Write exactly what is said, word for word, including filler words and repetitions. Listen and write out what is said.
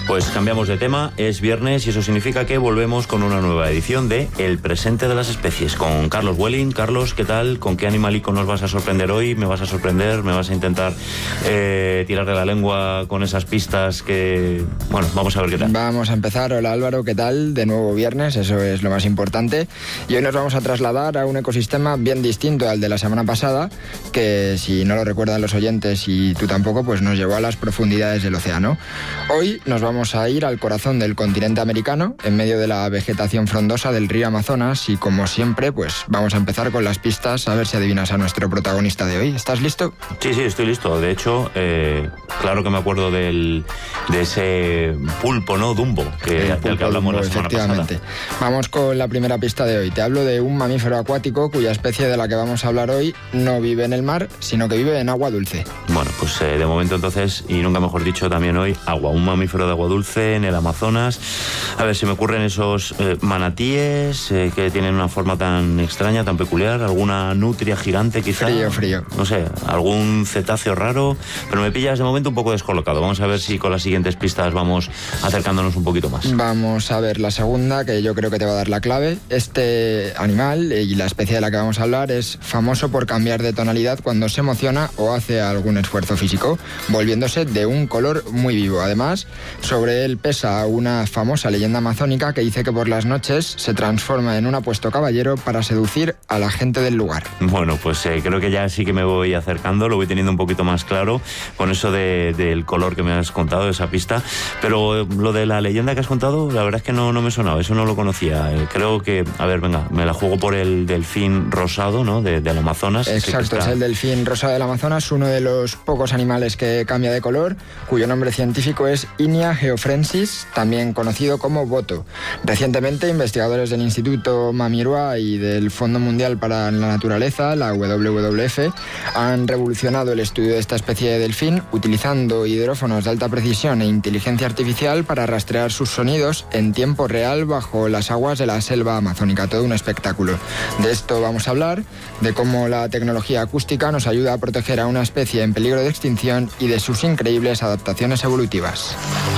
Pues cambiamos de tema, es viernes y eso significa que volvemos con una nueva edición de El presente de las especies con Carlos Welling. Carlos, ¿qué tal? ¿Con qué animalico nos vas a sorprender hoy? ¿Me vas a sorprender? ¿Me vas a intentar eh, tirar de la lengua con esas pistas que... Bueno, vamos a ver qué tal. Vamos a empezar. Hola Álvaro, ¿qué tal? De nuevo viernes, eso es lo más importante. Y hoy nos vamos a trasladar a un ecosistema bien distinto al de la semana pasada, que si no lo recuerdan los oyentes y tú tampoco, pues nos llevó a las profundidades del océano. Hoy nos vamos a ir al corazón del continente americano, en medio de la vegetación frondosa del río Amazonas, y como siempre, pues vamos a empezar con las pistas, a ver si adivinas a nuestro protagonista de hoy. ¿Estás listo? Sí, sí, estoy listo. De hecho, eh, claro que me acuerdo del, de ese pulpo, ¿no? Dumbo, que, El del que hablamos Dumbo, la semana efectivamente. pasada. Vamos con la primera pista de hoy. Te hablo de un mamífero acuático cuya especie de la que vamos a hablar hoy no vive en el mar, sino que vive en agua dulce. Bueno, pues eh, de momento entonces, y nunca mejor dicho, también hoy, agua. Un mamífero de agua dulce en el Amazonas. A ver, se me ocurren esos eh, manatíes eh, que tienen una forma tan extraña, tan peculiar. Alguna nutria gigante quizá. Frío, frío. No sé, algún cetáceo raro. Pero me pillas de momento un poco descolocado. Vamos a ver si con las siguientes pistas vamos acercándonos un poquito más. Vamos a ver la segunda, que yo creo que te va a dar la clave. Este animal y la especie de la que vamos a hablar es famoso por cambiar de tonalidad cuando se emociona o hace algún esfuerzo físico, volviéndose de un color muy vivo. Además, sobre él pesa una famosa leyenda amazónica que dice que por las noches se transforma en un apuesto caballero para seducir a la gente del lugar. Bueno, pues eh, creo que ya sí que me voy acercando, lo voy teniendo un poquito más claro con eso de, del color que me has contado, de esa pista. Pero eh, lo de la leyenda que has contado, la verdad es que no, no me sonaba, eso no lo conocía. Eh, creo que, a ver, venga, me la juego por el delfín rosado, ¿no? De, del Amazonas. Exacto, está... es el delfín rosado del Amazonas, uno de los pocos animales que cambia de color, cuyo nombre científico es Inia geofrensis, también conocido como boto. Recientemente, investigadores del Instituto Mamirua y del Fondo Mundial para la Naturaleza, la W W F, han revolucionado el estudio de esta especie de delfín utilizando hidrófonos de alta precisión e inteligencia artificial para rastrear sus sonidos en tiempo real bajo las aguas de la selva amazónica. Todo un espectáculo. De esto vamos a hablar, de cómo la tecnología acústica nos ayuda a proteger a una especie en peligro de extinción y de sus increíbles adaptaciones evolutivas.